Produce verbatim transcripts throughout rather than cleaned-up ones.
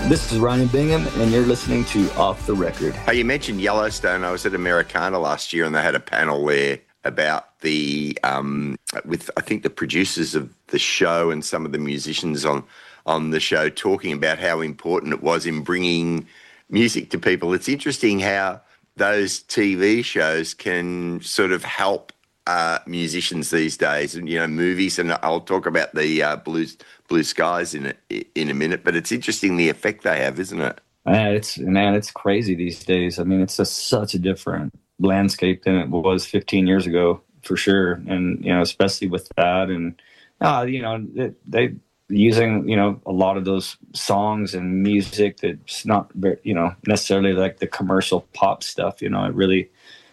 This is Ryan Bingham, and you're listening to Off the Record. Oh, you mentioned Yellowstone. I was at Americana last year, and they had a panel there about the, um, with I think the producers of the show and some of the musicians on, on the show talking about how important it was in bringing music to people. It's interesting how those T V shows can sort of help uh, musicians these days, and you know, movies. And I'll talk about the uh, Blue Blue Skies in a, in a minute. But it's interesting the effect they have, isn't it? Man, it's man, it's crazy these days. I mean, it's just such a different landscape than it was fifteen years ago, for sure. And you know, especially with that, and uh, you know, they, they using you know a lot of those songs and music that's not very, you know necessarily like the commercial pop stuff. You know, it really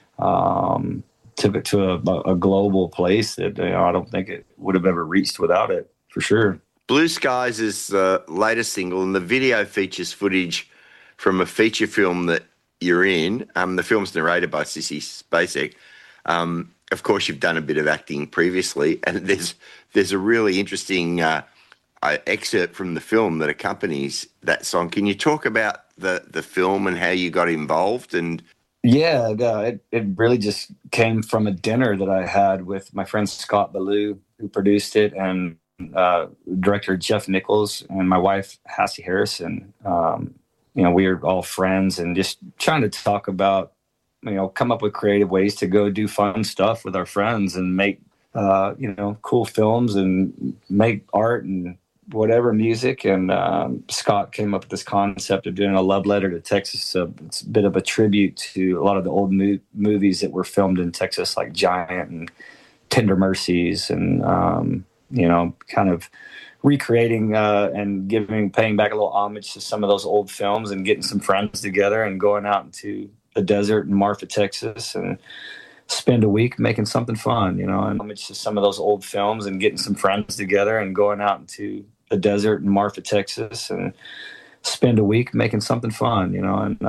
um, took it to a, a global place that you know, I don't think it would have ever reached without it, for sure. Blue Skies is the latest single, and the video features footage from a feature film that you're in. Um, the film's narrated by Sissy Spacek. Um, of course, you've done a bit of acting previously, and there's there's a really interesting uh, uh, excerpt from the film that accompanies that song. Can you talk about the, the film and how you got involved? And Yeah, uh, it, it really just came from a dinner that I had with my friend Scott Ballou, who produced it, and uh, director Jeff Nichols, and my wife, Hassie Harrison. Um, you know, we were all friends and just trying to talk about, you know, come up with creative ways to go do fun stuff with our friends and make, uh, you know, cool films and make art and whatever, music. And um, Scott came up with this concept of doing a love letter to Texas. So it's a bit of a tribute to a lot of the old mo- movies that were filmed in Texas, like Giant and Tender Mercies, and, um, you know, kind of recreating uh, and giving, paying back a little homage to some of those old films, and getting some friends together and going out into the desert in Marfa, Texas, and spend a week making something fun, you know, and homage to some of those old films, and getting some friends together and going out into the desert in Marfa, Texas, and spend a week making something fun, you know, and